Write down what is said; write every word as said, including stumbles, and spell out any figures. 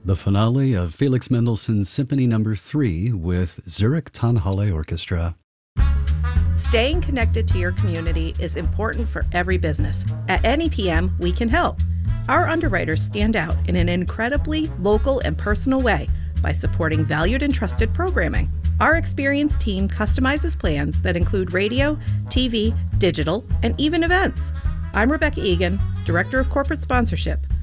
the finale of Felix Mendelssohn's Symphony Number three with Zurich Tonhalle Orchestra. Staying connected to your community is important for every business. At N E P M, we can help. Our underwriters stand out in an incredibly local and personal way by supporting valued and trusted programming. Our experienced team customizes plans that include radio, T V, digital, and even events. I'm Rebecca Egan, Director of Corporate Sponsorship.